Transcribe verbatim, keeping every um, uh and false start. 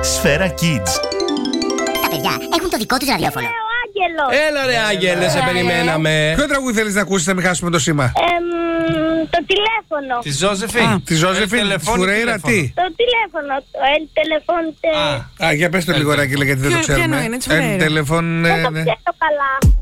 Σφαίρα Kids. Τα παιδιά έχουν το δικό τους ραδιόφωνο. Ε, ο Άγγελος. Έλα ρε Άγγελε, σε περιμέναμε. Ποιο τραγούδι θέλεις να ακούσεις, να μην χάσουμε το σήμα? Εμ, το τηλέφωνο. Τη Ζώζεφιν. Τη Ζώζεφιν, τη Φουρέιρα, τι? Το τηλέφωνο. Το el teléfono. Α, Α, για πες το λίγο, Ράκη, γιατί δεν το Ποιο- ποιο ξέρουμε. εννοεί, είναι της El Φουρέιρα. teléfono, ναι, Δεν το ναι. ξέρω καλά.